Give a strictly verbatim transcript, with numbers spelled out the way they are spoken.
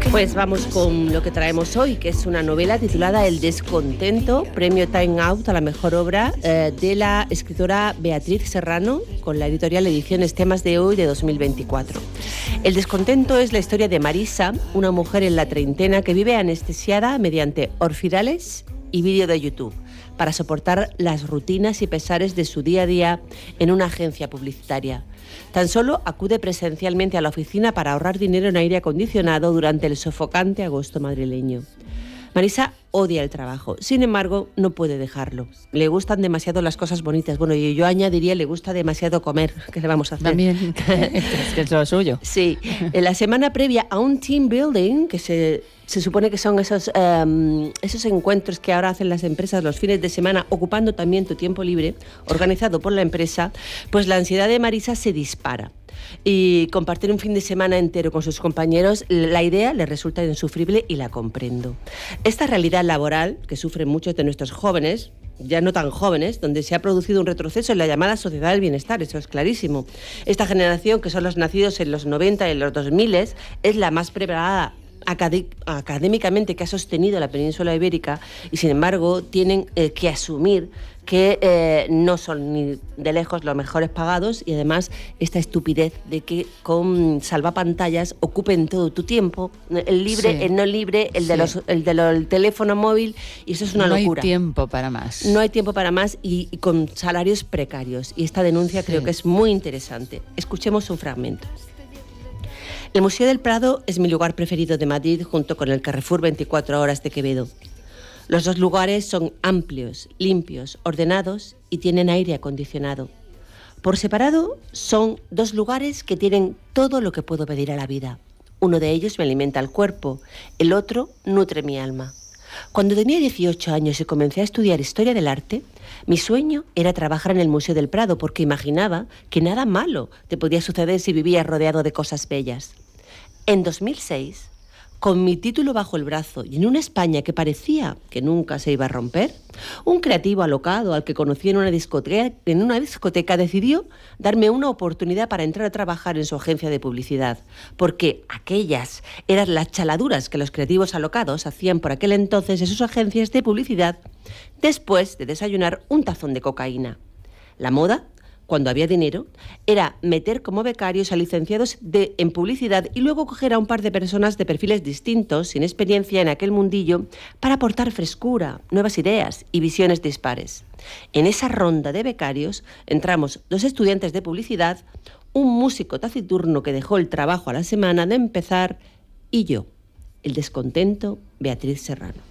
Pues vamos con lo que traemos hoy, que es una novela titulada El descontento, premio Time Out a la mejor obra, eh, de la escritora Beatriz Serrano, con la editorial Ediciones Temas de Hoy de dos mil veinticuatro. El descontento es la historia de Marisa, una mujer en la treintena que vive anestesiada mediante orfidales y vídeo de YouTube, para soportar las rutinas y pesares de su día a día en una agencia publicitaria. Tan solo acude presencialmente a la oficina para ahorrar dinero en aire acondicionado durante el sofocante agosto madrileño. Marisa odia el trabajo, sin embargo, no puede dejarlo. Le gustan demasiado las cosas bonitas. Bueno, y yo añadiría, le gusta demasiado comer. ¿Qué le vamos a hacer? También, es que es lo suyo. Sí. En la semana previa a un team building, que se, se supone que son esos, um, esos encuentros que ahora hacen las empresas los fines de semana, ocupando también tu tiempo libre, organizado por la empresa, pues la ansiedad de Marisa se dispara. Y compartir un fin de semana entero con sus compañeros, la idea le resulta insufrible y la comprendo. Esta realidad laboral que sufren muchos de nuestros jóvenes, ya no tan jóvenes, donde se ha producido un retroceso en la llamada sociedad del bienestar, eso es clarísimo. Esta generación, que son los nacidos en los noventa y en los dos mil, es la más preparada académicamente que ha sostenido la península ibérica, y sin embargo tienen eh, que asumir que eh, no son ni de lejos los mejores pagados, y además esta estupidez de que con salvapantallas ocupen todo tu tiempo, el libre, sí. el no libre, el, sí. de los, el del teléfono móvil, y eso es una no locura. No hay tiempo para más. No hay tiempo para más y, y con salarios precarios, y esta denuncia sí. creo que es muy interesante. Escuchemos un fragmento. El Museo del Prado es mi lugar preferido de Madrid, junto con el Carrefour veinticuatro horas de Quevedo. Los dos lugares son amplios, limpios, ordenados y tienen aire acondicionado. Por separado, son dos lugares que tienen todo lo que puedo pedir a la vida. Uno de ellos me alimenta el cuerpo, el otro nutre mi alma. Cuando tenía dieciocho años y comencé a estudiar Historia del Arte, mi sueño era trabajar en el Museo del Prado, porque imaginaba que nada malo te podía suceder si vivías rodeado de cosas bellas. En dos mil seis, con mi título bajo el brazo y en una España que parecía que nunca se iba a romper, un creativo alocado al que conocí en una discoteca, en una discoteca decidió darme una oportunidad para entrar a trabajar en su agencia de publicidad, porque aquellas eran las chaladuras que los creativos alocados hacían por aquel entonces en sus agencias de publicidad después de desayunar un tazón de cocaína. La moda, cuando había dinero, era meter como becarios a licenciados de, en publicidad y luego coger a un par de personas de perfiles distintos, sin experiencia en aquel mundillo, para aportar frescura, nuevas ideas y visiones dispares. En esa ronda de becarios entramos dos estudiantes de publicidad, un músico taciturno que dejó el trabajo a la semana de empezar y yo, el descontento, Beatriz Serrano.